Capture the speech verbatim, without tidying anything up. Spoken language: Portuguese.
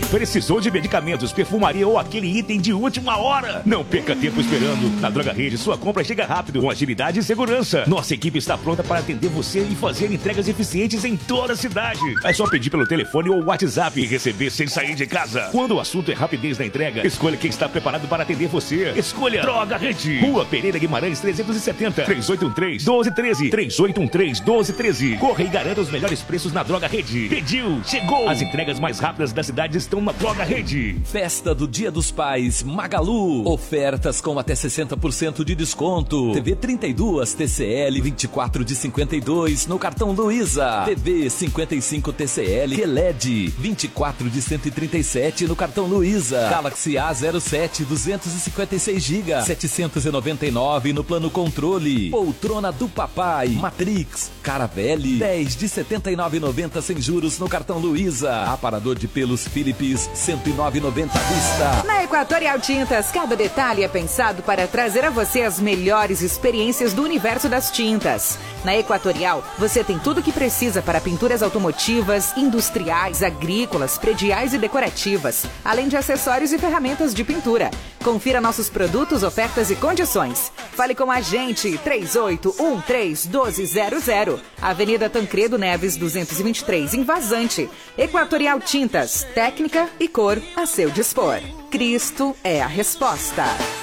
Precisou de medicamentos, perfumaria ou aquele item de última hora? Não perca tempo esperando. Na Droga Rede, sua compra chega rápido, com agilidade e segurança. Nossa equipe está pronta para atender você e fazer entregas eficientes em toda a cidade. É só pedir pelo telefone ou WhatsApp e receber sem sair de casa. Quando o assunto é rapidez na entrega, escolha quem está preparado para atender você. Escolha Droga Rede. Rua Pereira Guimarães trezentos e setenta, três oito um três, um dois um três, três oito um três, um dois um três. Corra e garanta os melhores preços na Droga Rede. Pediu, chegou. As entregas mais rápidas da cidade estão na Droga Rede. Festa do Dia dos Pais Magalu. Ofertas com até sessenta por cento de desconto. T V trinta e dois T C L vinte e quatro de cinquenta e dois no cartão Luiza. T V cinquenta e cinco T C L Q L E D vinte e quatro de cento e trinta e sete no cartão Luiza. Galaxy A zero sete duzentos e cinquenta e seis gigas setecentos e noventa e nove no plano controle. Poltrona do papai Matrix Caravelle dez de setenta e nove e noventa sem juros no cartão Luiza. Aparador de pelos Philips cento e nove e noventa à vista. Na Equatorial Tintas, cada detalhe é pensado para trazer a você as melhores experiências do universo das tintas. Na Equatorial, você tem tudo o que precisa para pinturas automotivas, industriais, agrícolas, prediais e decorativas, além de acessórios e ferramentas de pintura. Confira nossos produtos, ofertas e condições. Fale com a gente, três oito um três, um dois zero zero. Avenida Tancredo Neves, duzentos e vinte e três, em Vazante. Equatorial Tintas, técnica e cor a seu dispor. Cristo é a resposta.